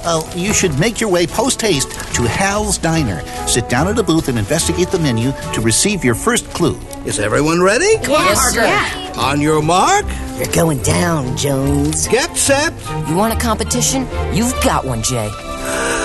You should make your way post-haste to Hal's Diner. Sit down at a booth and investigate the menu to receive your first clue. Is everyone ready? Yes, yeah. On your mark. You're going down, Jones. Get set. You want a competition? You've got one, Jay.